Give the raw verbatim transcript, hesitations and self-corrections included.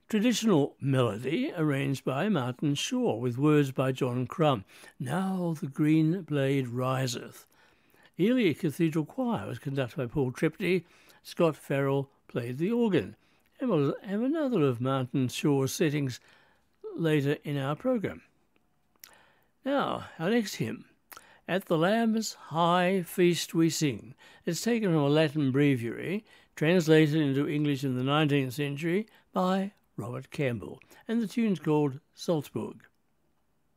Traditional melody arranged by Martin Shaw with words by John Crumb. Now the green blade riseth. Ely Cathedral Choir was conducted by Paul Tripty. Scott Farrell played the organ. And we'll have another of Martin Shaw's settings later in our programme. Now, our next hymn, At the Lamb's High Feast We Sing. It's taken from a Latin breviary, translated into English in the nineteenth century by Robert Campbell, and the tune's called Salzburg.